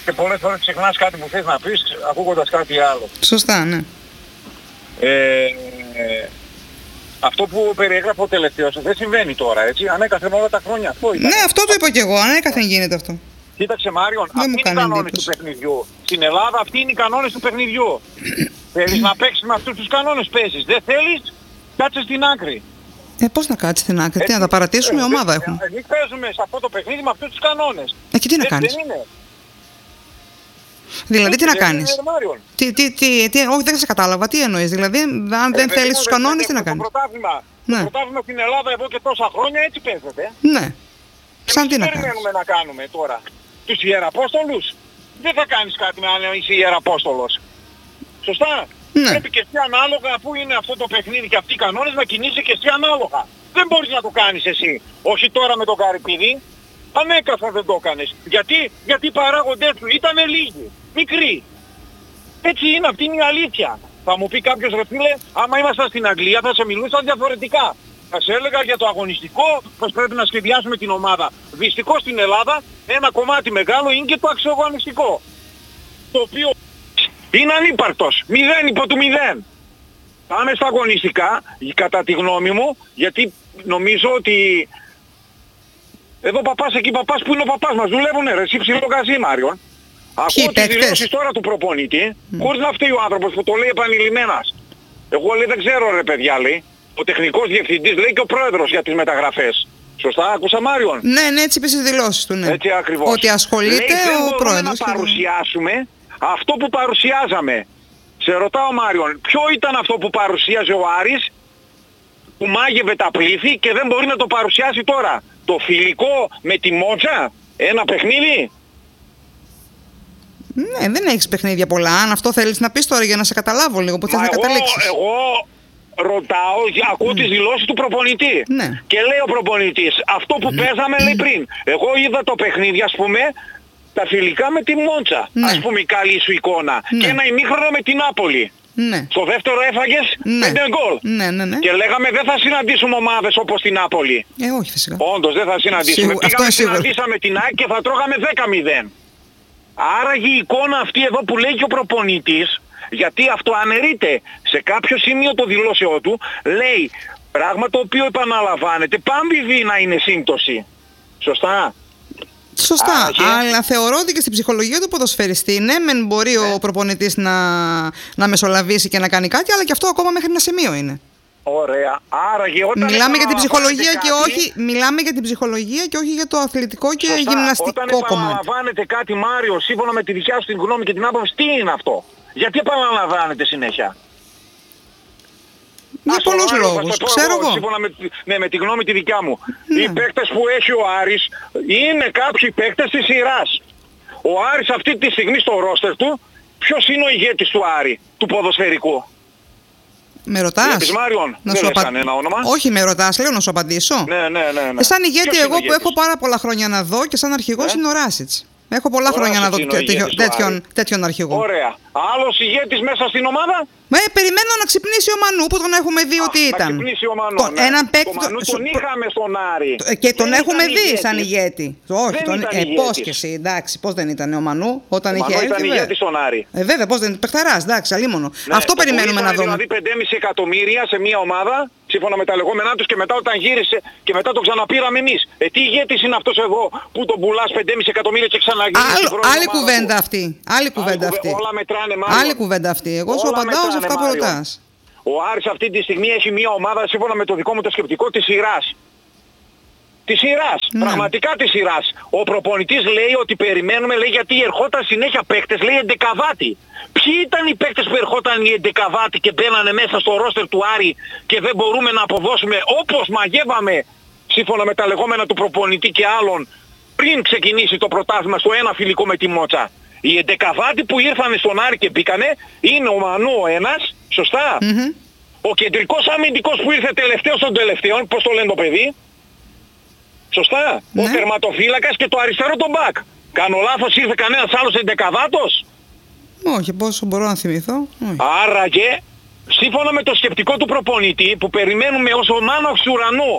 και πολλές φορές ξεχνάς κάτι που θες να πεις ακούγοντας κάτι άλλο. Σωστά, ναι. Ε, ε, αυτό που περιέγραφε ο τελευταίος δεν συμβαίνει τώρα, έτσι. Ανέκαθεν όλα τα χρόνια αυτό ήταν. Ναι, αυτό το είπα και εγώ. Ανέκαθεν γίνεται αυτό. Κοίταξε Μάριον, Δεν αυτοί μου είναι οι κάνει κανόνες εντύπωση. του παιχνιδιού. Στην Ελλάδα αυτοί είναι οι κανόνες του παιχνιδιού. Θέλεις να παίξεις με αυτούς τους κανόνες, παίζεις. Δεν θέλεις, κάτσε στην άκρη. Ε, πώς να κάτσει στην άκρη, τι, να τα παρατήσουμε, ομάδα έχουμε. Εμείς παίζουμε σε αυτό το παιχνίδι με αυτούς τους κανόνες. Ε, και τι να Έτσι κάνεις. δεν είναι. Δηλαδή, τι να Έτσι δεν κάνεις. είναι, Μάριον. Τι, τι, τι, τι, όχι, δεν σε κατάλαβα. Τι εννοείς. Δηλαδή, αν δεν Ε, παιδί θέλεις μου, τους δεν κανόνες, τι να παίζεται κάνεις. Το πρωτάθλημα, Ναι. το πρωτάθλημα στην Ελλάδα εδώ και τόσα χρόνια έτσι παίζεται. Ναι. Σαν Εμείς τι να κάνεις. περιμένουμε να κάνουμε τώρα. Τους Ιεραπόστολους. Δεν θα κάνεις κάτι με αν είσαι Ιεραπόστολος. Σωστά. Ναι. Πρέπει και εσύ ανάλογα, αφού είναι αυτό το παιχνίδι και αυτοί οι κανόνες, να κινείσαι και εσύ ανάλογα. Δεν μπορείς να το κάνεις εσύ. Όχι τώρα με τον Καρυπίδη. Ανέκαθεν δεν το έκανες. Γιατί, γιατί οι παράγοντες του ήταν λίγοι. Μικροί. Έτσι είναι, αυτή είναι η αλήθεια. Θα μου πει κάποιος ρε φίλε, άμα ήμασταν στην Αγγλία θα σε μιλούσαν διαφορετικά. Θα σε έλεγα για το αγωνιστικό, πως πρέπει να σχεδιάσουμε την ομάδα. Δυστυχώς στην Ελλάδα ένα κομμάτι μεγάλο είναι και το αξιογωνιστικό. Το οποίο είναι ανύπαρκτος. Μηδέν υπό του μηδέν. Πάμε στα αγωνιστικά, κατά τη γνώμη μου, γιατί νομίζω ότι εδώ παπάς, εκεί παπάς, που είναι ο παπάς μας, δουλεύουνε ρε, εσύ ψιλοκαζί Μάριον. Ακούω τις δηλώσεις τώρα του προπονητή, mm. χωρίς να φταίει ο άνθρωπος που το λέει επανειλημμένας. Εγώ λέει δεν ξέρω ρε παιδιά λέει, ο τεχνικός διευθυντής λέει και ο πρόεδρος για τις μεταγραφές. Σωστά, άκουσα Μάριον. Ναι, ναι, έτσι είπε στις δηλώσεις του, ναι. Έτσι ακριβώς. Ότι ασχολείται λέει, δεν ο μπορούμε πρόεδρος. να παρουσιάσουμε αυτό που παρουσιάζαμε. Σε ρωτάω Μάριον, ποιο ήταν αυτό που παρουσίαζε ο Άρης, που μάγευε τα πλήθη και δεν μπορεί να το παρουσιάσει τώρα. Το φιλικό με τη Μότσα, ένα παιχνίδι. Ναι, δεν έχεις παιχνίδια πολλά. Αν αυτό θέλεις να πεις τώρα για να σε καταλάβω λίγο που θες Μα να εγώ, καταλήξεις. εγώ ρωτάω, ακούω τις δηλώσεις του προπονητή. Ναι. Και λέει ο προπονητής, αυτό που παίζαμε λέει πριν. Εγώ είδα το παιχνίδι ας πούμε, τα φιλικά με τη Μόντσα. Ναι. Ας πούμε η καλή σου εικόνα. Ναι. Και ένα ημίχρονο με την Νάπολη. Ναι. Στο δεύτερο έφαγες Ναι. πέντε γκολ. Ναι, ναι, ναι. Και λέγαμε δεν θα συναντήσουμε ομάδες όπως την Νάπολη. Ε, όχι φυσικά. Όντως δεν θα συναντήσουμε. Σίγου- αυτό Πήγαμε είναι σίγουρο. συναντήσαμε την ΑΕΚ και θα τρώγαμε δέκα μηδέν. Άραγε η εικόνα αυτή εδώ που λέει και ο προπονητής, γιατί αυτό αναιρείται σε κάποιο σημείο το δηλώσεό του, λέει πράγμα το οποίο επαναλαμβάνεται, πάμε να είναι σύμπτωση. Σωστά. Σωστά, Άραγε. αλλά θεωρώ ότι και στην ψυχολογία του ποδοσφαιριστή, ναι, μεν μπορεί ο προπονητής να, να μεσολαβήσει και να κάνει κάτι, αλλά και αυτό ακόμα μέχρι ένα σημείο είναι. Ωραία. Άραγε όταν Μιλάμε για την ψυχολογία και κάτι, όχι, μιλάμε για την ψυχολογία και όχι για το αθλητικό και σωστά, γυμναστικό όταν κομμάτι. επαναλαμβάνεται κάτι Μάριο, σύμφωνα με τη δικιά σου την γνώμη και την άποψη, τι είναι αυτό. Γιατί επαναλαμβάνεται συνέχεια. Για Ας το πολλούς Μάριο, λόγους, θα το πω ξέρω εγώ. Σύμφωνα με, τη- ναι, με τη γνώμη τη δικιά μου. Ναι. Οι παίκτες που έχει ο Άρης είναι κάποιοι παίκτες της σειράς. Ο Άρης αυτή τη στιγμή στο ρόστερ του, ποιος είναι ο ηγέτης του Άρη, του ποδοσφαιρικού. Με ρωτάς? Ηγέτης Μάριον, Να δεν σου λες απα- κανένα όνομα. Όχι, με ρωτάς, λέω να σου απαντήσω. Ναι, ναι, ναι. ναι. Ε, σαν ηγέτη, Ποιος είναι εγώ ο που ηγέτης? έχω πάρα πολλά χρόνια να δω και σαν αρχηγός Ναι. είναι ο Ράσιτς. Έχω πολλά Ο χρόνια να δω Ράσιτς είναι ο τέτοιο- ηγέτης του τέτοιον, Άρη. τέτοιον αρχηγό. Ωραία. Άλλος ηγέτης μέσα στην ομάδα. Μα ε, περιμένω να ξυπνήσει ο Μανού που τον έχουμε δει ότι Α, ήταν. Να ξυπνήσει ο Μανώ, Το- ναι. έναν Το παίκτη- Μανού το- τον το- είχαμε στον Άρη. Ε, Και τον Δεν έχουμε ήταν δει ηγέτης. σαν ηγέτη. Όχι, Δεν τον, ήταν ε, ηγέτης. πώς και εσύ, εντάξει, πώς δεν ήταν ο Μανού όταν Ο είχε Μανώ έρθει. ήταν βέβαια. ηγέτης στον Άρη. Ε, βέβαια, πώς δεν είναι. Πεχταράς, εντάξει, αλίμονο. Ναι, Αυτό το περιμένουμε να πουλήσανε δούμε. Δηλαδή πέντε κόμμα πέντε εκατομμύρια σε μια ομάδα, σύμφωνα με τα λεγόμενά τους, και μετά όταν γύρισε και μετά το ξαναπήραμε εμείς. Ε, τι ηγέτης είναι αυτός εδώ που τον πουλάς πέντε κόμμα πέντε εκατομμύρια και ξαναγυρίζει Άλλο, την πρώτη άλλη ομάδα κουβέντα του. αυτή. Άλλη κουβέντα κουβε- αυτή. όλα μετράνε, Μάριο. Άλλη κουβέντα αυτή. Εγώ σου Όλα απαντάω σε μετράνε, αυτά που Μάριο. ρωτάς. Ο Άρης αυτή τη στιγμή έχει μια ομάδα, σύμφωνα με το δικό μου το σκεπτικό, της σειράς. Της σειράς. Ναι. Πραγματικά της σειράς. Ο προπονητής λέει ότι περιμένουμε, λέει, γιατί ερχόταν συνέχεια παίκτες, λέει, εντεκαδάτη. Ποιοι ήταν οι παίκτες που ερχόταν οι εντεκαδάτη και μπαίνανε μέσα στο ρόστερ του Άρη και δεν μπορούμε να αποδώσουμε όπως μαγεύαμε, σύμφωνα με τα λεγόμενα του προπονητή και άλλων, πριν ξεκινήσει το πρωτάθλημα στο ένα φιλικό με τη Μότσα. Οι εντεκαδάτοι που ήρθαν στον Άρη και μπήκανε είναι ο Μανού ο ένας, σωστά. Μμμ. Ο κεντρικός αμυντικός που ήρθε τελευταίος των τελευταίων, πώς το λένε το παιδί. Σωστά. Ναι. Ο τερματοφύλακας και το αριστερό τον μπακ. Κάνω λάθος, ήρθε κανένας άλλος εντεκαδάτος. Όχι, πόσο μπορώ να θυμηθώ. Όχι. Άραγε, σύμφωνα με το σκεπτικό του προπονητή που περιμένουμε ως ο μάνος του ουρανού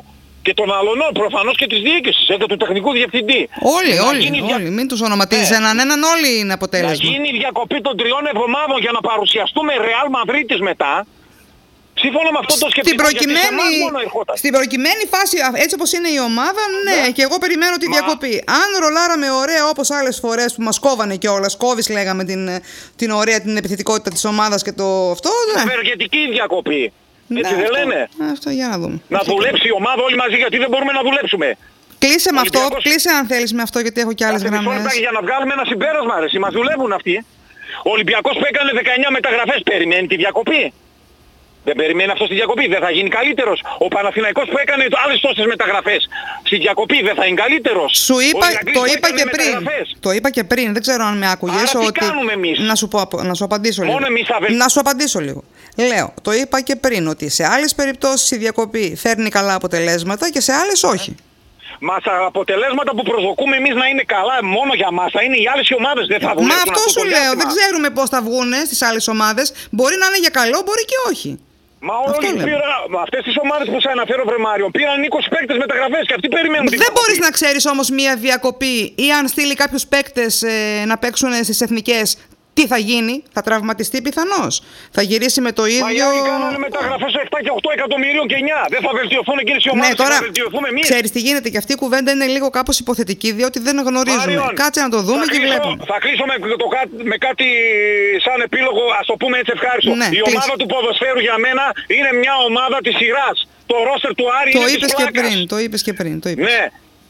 Και των αλωνών προφανώς και της διοίκησης, ε, και του τεχνικού διευθυντή. Όλοι, Να όλοι, γίνει όλοι. δια... Μην τους ονοματίζεις έναν έναν, όλοι είναι αποτέλεσμα. Να γίνει διακοπή των τριών εβδομάδων για να παρουσιαστούμε Ρεάλ Μαδρίτης μετά. Σύμφωνα με αυτό το σκεπτικό, στην προκειμένη, στην προκειμένη φάση, έτσι όπως είναι η ομάδα, ναι, ναι. Και εγώ περιμένω τη Μα... διακοπή. Αν ρολάραμε ωραία όπως άλλες φορές που μας κόβανε κιόλας, κόβεις λέγαμε την, την ωραία την επιθετικότητα της ομάδας και το αυτό. Ναι. Ευεργετική διακοπή. Ναι, έτσι δεν λένε. Αυτό για να δούμε. Να δουλέψει η ομάδα όλοι μαζί, γιατί δεν μπορούμε να δουλέψουμε. Κλείσε με αυτό, κλείσε αν θέλεις με αυτό, γιατί έχω κι άλλες γραμμές. Για να βγάλουμε ένα συμπέρασμα, αρέσει, μας δουλεύουν αυτοί. Ο Ολυμπιακός που έκανε δεκαεννιά μεταγραφές περιμένει τη διακοπή. Δεν περιμένει αυτό στη διακοπή, δεν θα γίνει καλύτερος. Ο Παναθηναϊκός που έκανε άλλες τόσες μεταγραφές στη διακοπή δεν θα είναι καλύτερος. Σου είπα, το είπα και πριν. Το είπα και πριν, δεν ξέρω αν με άκουγες. Άρα ότι... τι κάνουμε εμείς. Να σου, πω, να σου απαντήσω λίγο. Μόνο εμείς θα βελ... Να σου απαντήσω λίγο. Λέω, το είπα και πριν, ότι σε άλλες περιπτώσεις η διακοπή φέρνει καλά αποτελέσματα και σε άλλες όχι. Μα τα αποτελέσματα που προσδοκούμε εμείς να είναι καλά μόνο για μας θα είναι οι άλλες ομάδες, δεν θα βγουν. Μα αυτό, αυτό σου λέω, δεν ξέρουμε πώς θα βγουν στις άλλες ομάδες. Μπορεί να είναι για καλό, μπορεί και όχι. Μα όλοι πήρα, αυτές τις ομάδες που σας αναφέρω, βρε Μάριο, πήραν είκοσι παίκτες μεταγραφές και αυτοί περιμένουν. Δεν μπορείς να ξέρεις όμως μία διακοπή ή αν στείλει κάποιους παίκτες ε, να παίξουν στις εθνικές, τι θα γίνει, θα τραυματιστεί πιθανώς. Θα γυρίσει με το ίδιο. Μα οι άλλοι κάνανε μεταγραφές επτά και οκτώ εκατομμυρίων και εννιά. Δεν θα βελτιωθούν εκείνες οι ομάδες, ναι, τώρα, θα βελτιωθούμε εμείς. Ξέρεις τι γίνεται, και αυτή η κουβέντα είναι λίγο κάπως υποθετική, διότι δεν γνωρίζουμε. Μάριον, κάτσε να το δούμε και κλείσω, βλέπουμε. Θα κλείσω με, το, με κάτι σαν επίλογο, ας το πούμε έτσι ευχάριστο. Ναι, η ομάδα του ποδοσφαίρου για μένα είναι μια ομάδα της σειράς. Το ρόστερ του Άρη το είναι είπες της και πριν, το είπες και πριν. Το είπες. Ναι.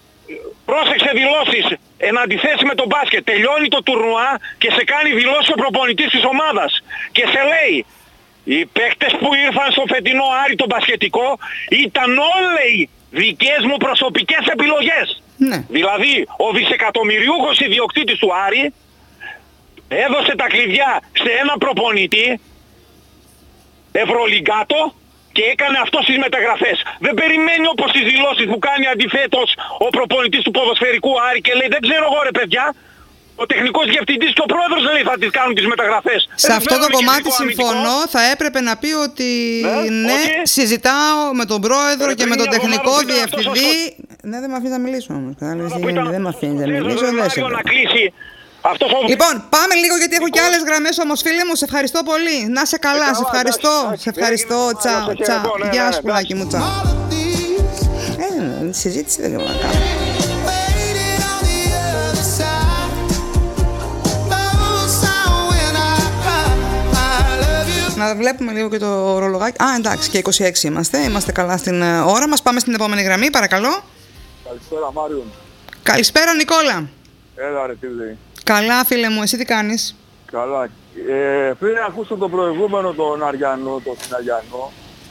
Πρόσεξε δηλώσεις, εν αντιθέσει με τον μπάσκετ. Τελειώνει το τουρνουά και σε κάνει δηλώσεις ο προπονητής της ομάδας. Και σε λέει, οι παίκτες που ήρθαν στο φετινό Άρη το μπασκετικό ήταν όλοι δικές μου προσωπικές επιλογές. Ναι. Δηλαδή, ο δισεκατομμυριούχος ιδιοκτήτης του Άρη έδωσε τα κλειδιά σε ένα προπονητή Ευρωλιγκάτο και έκανε αυτό στις μεταγραφές. Δεν περιμένει όπως τις δηλώσεις που κάνει αντιθέτως ο προπονητής του ποδοσφαιρικού Άρη και λέει δεν ξέρω εγώ ρε παιδιά, ο τεχνικός διευθυντής και ο πρόεδρος λέει θα τις κάνουν τις μεταγραφές. Σε αυτό το κομμάτι συμφωνώ, θα έπρεπε να πει ότι ναι, ναι συζητάω με τον πρόεδρο και με τον τεχνικό διευθυντή. Ναι, δεν με αφήνει να μιλήσω όμως. Δεν με αφήνει να μιλήσω. Λοιπόν, πάμε λίγο γιατί έχω και άλλες γραμμές όμως, φίλε μου. Σε ευχαριστώ πολύ. Να σε καλά, σε ευχαριστώ. Σε ευχαριστώ. Τσάου, τσάου. Γεια σου, πουλάκι μου, τσάου. Ε, συζήτηση δεν μπορώ να κάνω. Να βλέπουμε λίγο και το ρολογάκι. Α, εντάξει, και είκοσι έξι είμαστε. Είμαστε καλά στην ώρα μας. Πάμε στην επόμενη γραμμή, παρακαλώ. Καλησπέρα, Μάριον. Καλησπέρα, Νικόλα. Έλα, ρε, τι λέει. Καλά, φίλε μου, εσύ τι κάνεις? Καλά. Ε, πριν ακούσω το προηγούμενο, τον Αριανό, τον Συναριανό,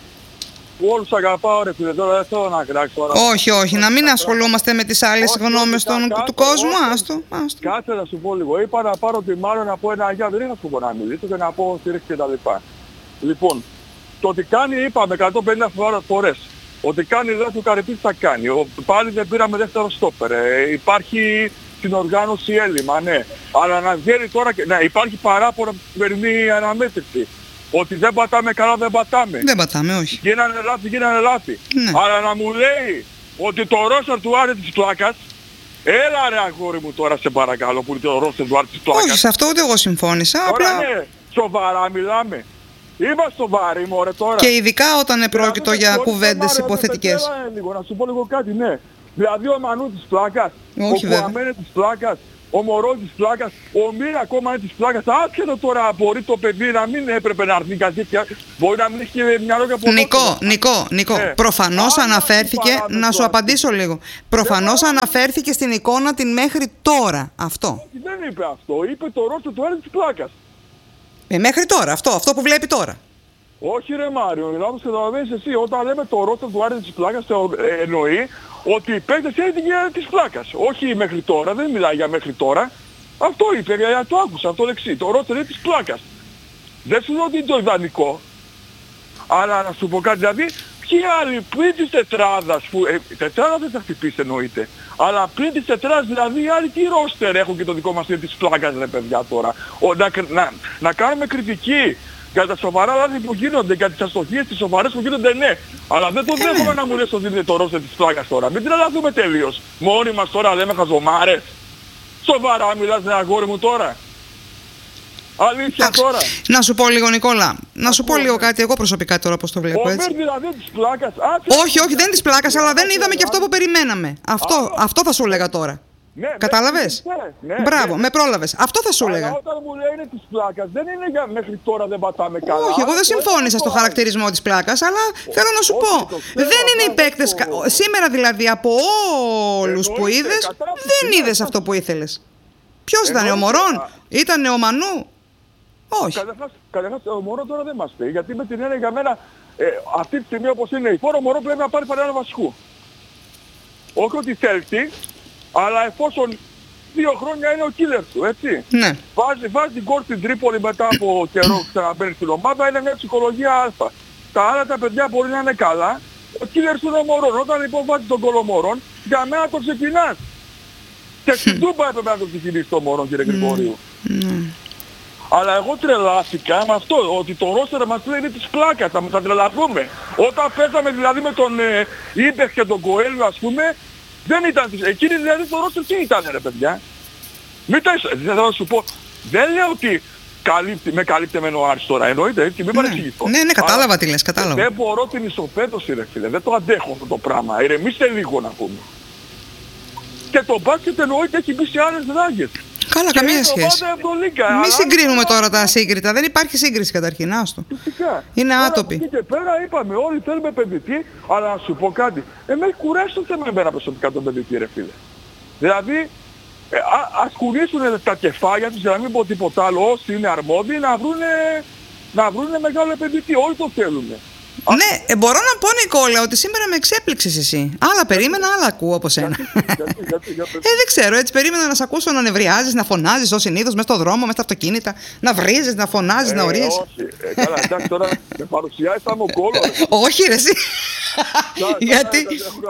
που όλους αγαπάω, ρε φίλε, τώρα δεν θέλω να κράξω. Όχι, όχι, να μην ασχολούμαστε με τις άλλες γνώμες του κόσμου, άστο, άστο. Κάτσε να σου πω λίγο. Είπα να πάρω τη Μάριο να πω ένα γεια, δεν είχα σκοπό να μιλήσω και να πω στήριξη και τα λοιπά. Λοιπόν, το ότι κάνει, είπαμε εκατόν πενήντα φορές, ότι κάνει δεν του Καρυπίδη θα κάνει. Ο, πάλι δεν πήραμε δεύτερο στόπερ. Ε, υπάρχει στην οργάνωση έλλειμμα, ναι. Αλλά να βγαίνει τώρα και να υπάρχει παράπονα από την σημερινή αναμέτρηση. Ότι δεν πατάμε καλά, δεν πατάμε. Δεν πατάμε, όχι. Γίνανε λάθη, γίνανε λάθη. Ναι. Αλλά να μου λέει ότι το ρόστερ του Άρη της πλάκας, έλα ρε αγόρι μου τώρα σε παρακαλώ που είναι το ρόστερ του Άρη της πλάκας. Όχι, σε αυτό ούτε εγώ συμφώνησα. Τώρα απλά... ναι, σοβαρά μιλάμε. Είμαστε σοβαροί μωρέ τώρα. Και ειδικά όταν επρόκειτο για κουβέντες υποθετικές. Λίγο, να σου πω λίγο κάτι, ναι. Δηλαδή ο Μανού της πλάκας, όχι, ο Κουαμένε της πλάκας, ο Μωρό της πλάκας, ο Μίρα ακόμα είναι της πλάκας. Άσχετο τώρα μπορεί το παιδί να μην έπρεπε να έρθει κάτι, μπορεί να μην έχει μυαλό για πολύ. Νικό, Νικό, Νικό, ε, προφανώς αναφέρθηκε, να σου απαντήσω λίγο. Προφανώς ε, αναφέρθηκε στην εικόνα την μέχρι τώρα, αυτό. Όχι, δεν είπε αυτό, είπε το ρόστερ του Άρη της πλάκας. Ε, μέχρι τώρα, αυτό, αυτό που βλέπει τώρα. Όχι ρε Μάριο, μιλάμε σε καταλαβαίνεις εσύ, όταν λέμε το ρόστερ του Άρη της πλάκας ε, εννοεί ότι οι παίκτες είναι της πλάκας. Όχι μέχρι τώρα, δεν μιλάει για μέχρι τώρα. Αυτό είπε, για το άκουσα, αυτό δεξί. Το ρόστερ είναι της πλάκας. Δεν σου λέω ότι είναι το ιδανικό. Αλλά να σου πω κάτι, δηλαδή, ποιοι άλλοι πριν της τετράδας, που, ε, τετράδα δεν θα χτυπήσει εννοείται. Αλλά πριν της τετράδας, δηλαδή, οι άλλοι τι ρόστερ έχουν και το δικό μας είναι της πλάκας, ρε παιδιά τώρα. Ο, να, να, να κάνουμε κριτική. Για τα σοβαρά λάθη που γίνονται, για τις αστοχίες, τις σοβαρές που γίνονται, ναι. Αλλά δεν το δέχομαι να μου λες ότι είναι το ρόστερ της πλάκας τώρα. Μην τρελαθούμε τελείως. Μόνοι μας τώρα λέμε χαζομάρες. Σοβαρά μιλάς, ναι, αγόρι μου τώρα. Αλήθεια τώρα. Να σου πω λίγο, Νικόλα. Να σου πω λίγο κάτι εγώ προσωπικά τώρα πώς το βλέπω, έτσι. Ο Μέρ δηλαδή της πλάκας. Όχι, όχι, δεν της πλάκας, αλλά δεν είδαμε και αυτό που περιμέναμε. Αυτό, αυτό θα σου έλεγα τώρα. Ναι, κατάλαβες? Ναι, ναι, μπράβο, ναι. με πρόλαβες. Αυτό θα σου έλεγα. Αλλά όταν μου λέει είναι της πλάκας, δεν είναι για μέχρι τώρα δεν πατάμε καλά. Όχι, εγώ δεν συμφώνησα στο χαρακτηρισμό της πλάκας, αλλά θέλω να σου όχι, πω. το ξέρω, δεν είναι οι αυτό, παίκτες. αυτό. Σήμερα δηλαδή από όλους που Εννοείται, είδες, κατάψυξη, δεν ναι, είδες αυτό που ήθελες. Ποιος ήταν, ο Μωρόν? Ήτανε ο Μανού? Όχι. Καταρχάς, καταρχάς ο Μωρό τώρα δεν μας πει, γιατί με την έννοια για μένα ε, αυτή τη στιγμή όπως είναι η φόρο, ο Μωρό πρέπει να πάρει παρέα βασικού. Όχι ότι θέλει, αλλά εφόσον δύο χρόνια είναι ο killer του, έτσι. Ναι. Βάζει, βάζει την κόρ στην Τρίπολη μετά από καιρό ξαναμπαίνει στην ομάδα, είναι μια ψυχολογία α. Τα άλλα τα παιδιά μπορεί να είναι καλά, ο killer του είναι ο Μωρόν. Όταν λοιπόν βάζει τον κόλλο Μωρόν, για μένα το ξεκινάς. Και στην Τούμπα έπρεπε να το ξεκινήσει το Μωρόν, κύριε Γρηγορίου. Αλλά εγώ τρελάθηκα με αυτό, ότι το ρόστερ μας λέει είναι της πλάκας, θα, θα τρελαθούμε. Όταν πέσαμε δηλαδή με τον ε, Ήμπεχ και τον Κοέλιο, ας πούμε, δεν ήταν της... Εκείνη δηλαδή το ρόστερ τι ήταν ρε παιδιά. Μην τα... Δεν θα σου πω, δεν λέω ότι καλύπτει, με καλύπτεμενο ο Άρης τώρα, εννοείται έτσι, μην παρεξηγηθώ. Ναι, ναι, κατάλαβα αλλά, τι λες, κατάλαβα. Δεν μπορώ την ισοπαίδωση ρε φίλε, δεν το αντέχω αυτό το πράγμα, ηρεμήστε λίγο να πούμε. Και το μπάσκετ εννοείται έχει μπει σε άλλες δράγες. Καλά, και καμία σχέση. Μην συγκρίνουμε τώρα τα σύγκριτα. Δεν υπάρχει σύγκριση καταρχήν. Άστο. Φυσικά. Είναι άτοποι. Εκεί και πέρα είπαμε όλοι θέλουμε παιδιτή, αλλά να σου πω κάτι. Εμένα έχει κουράσει το θέμα εμένα προσωπικά τον παιδιτή ρε φίλε. Δηλαδή ε, α, ας κουνήσουν τα κεφάλια τους για να μην πω τίποτα άλλο όσοι είναι αρμόδιοι να βρούνε, να βρούνε μεγάλο παιδιτή. Όλοι το θέλουμε. Ναι, ε, μπορώ να πω Νικόλα ότι σήμερα με εξέπληξες εσύ. Άλλα περίμενα, άλλα ακούω από σένα. Γιατί, γιατί, γιατί, ε, δεν ξέρω, έτσι περίμενα να σε ακούσω να νευριάζεις, να φωνάζεις ως συνήθως μέσα στο δρόμο, μέσα στα αυτοκίνητα, να βρίζεις, να φωνάζεις, ε, να ορίσεις. Όχι, ε, καλά, εντάξει τώρα με παρουσιάζεις θα είμαι κόλλο. Όχι ρε εσύ. Γιατί,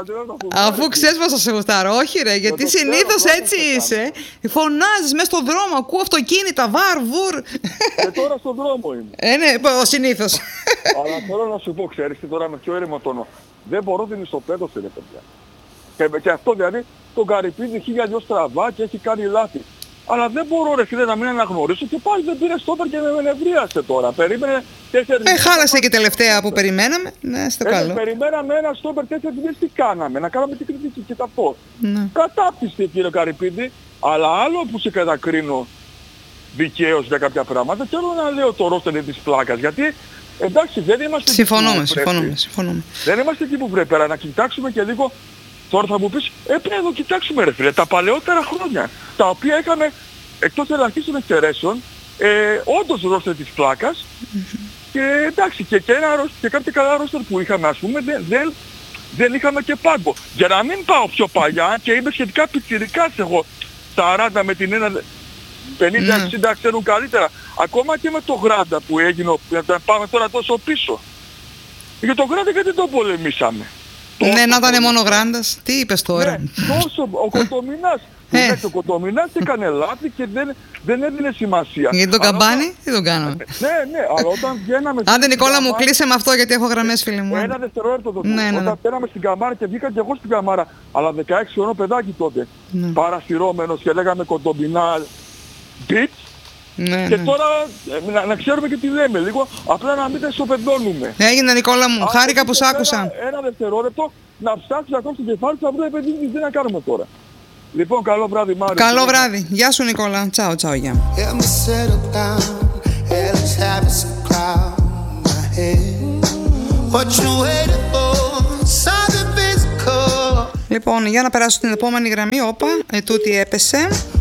αφού ξέρεις πως θα σε γουστάρω, όχι ρε, γιατί συνήθως έτσι είσαι. Φωνάζεις μέσα στο δρόμο, ακούω αυτοκίνητα, βαρ, βουρ. Και τώρα στον δρόμο είμαι. Ε, ναι, ο συνήθως. Αλλά θέλω να σου πω, ξέρεις τι τώρα με πιο ήρεμο τόνο. Δεν μπορώ την ισοπαίδωση ρε παιδιά. Και, και αυτό δηλαδή τον Καρυπίδη χίλια δυο στραβά και έχει κάνει λάθη. Αλλά δεν μπορώ ρε φίλε να μην αναγνωρίσω και πάλι δεν πήρε στόπερ και με νευρίασε τώρα. Περίμενε τέσσερις Ε, χάλασε και τελευταία που περιμέναμε. Ναι, στο καλό. Ε, περιμέναμε ένα στόπερ τέσσερις μήνες τι κάναμε. Να κάναμε την κριτική και τα πω. Ναι. Κατάπτυστη κύριε Καρυπίδη. Αλλά άλλο που σε κατακρίνω δικαίως για κάποια πράγματα και άλλο να λέω το ρόστερ της πλάκας. Γιατί εντάξει δεν είμαστε συμφωνούμε, εκεί που συμφωνούμε, πρέπει. συμφωνούμε. Δεν είμαστε εκεί που πρέπει, αλλά να κοιτάξουμε και λίγο. Τώρα θα μου πεις, ε, πρέπει να το κοιτάξουμε ρε φίλε, τα παλαιότερα χρόνια, τα οποία είχαμε, εκτός ελαχίστων εξαιρέσεων, ε, όντως ρόστερ της πλάκας, mm-hmm. και εντάξει, και, και, ένα, και κάποια καλά ρόστερ που είχαμε, ας πούμε, δεν, δεν, δεν είχαμε και πάγκο. Για να μην πάω πιο παλιά, και είμαι σχετικά πιτσιρικάς εγώ, σαράντα με την ένα, πενήντα εξήντα mm. ξέρουν καλύτερα, ακόμα και με το Γράντα που έγινε, να πάμε τώρα τόσο πίσω. Για το Γράντα γιατί το πολεμήσαμε. Ναι, να ήταν μόνο Γράντας. Τι είπες τώρα. Ναι, τόσο, ο Κοντομινάς. Ε. Ο Κοντομινάς έκανε λάθη και δεν, δεν έδινε σημασία. Γιατί τον Καμπάνι, τι τον κάναμε. Ναι, ναι, αλλά όταν βγαίναμε... Άντε Νικόλα μου, κλείσε με αυτό γιατί έχω γραμμές φίλοι μου. Ένα δευτερόλεπτο το ναι, ναι, όταν ναι. πέραμε στην Καμάρα και βγήκα και εγώ στην Καμάρα, αλλά δεκαέξι χρονών παιδάκι τότε, ναι. παρασυρώμενος και λέγαμε Κοντομινά beats. Ναι, και ναι. τώρα να, να ξέρουμε και τι λέμε λίγο, απλά να μην τα ισοπεδώνουμε. Έγινε Νικόλα μου, χάρηκα που σ' άκουσα. Ένα, ένα δευτερόλεπτο να ψάξεις ακόμα στο κεφάλι θα βρούμε παιδί τι να κάνουμε τώρα. Λοιπόν, καλό βράδυ Μάριο. Καλό βράδυ. Γεια σου Νικόλα. Τσάου, τσάου, γεια. Λοιπόν, για να περάσω στην επόμενη γραμμή. Όπα, ετούτη έπεσε.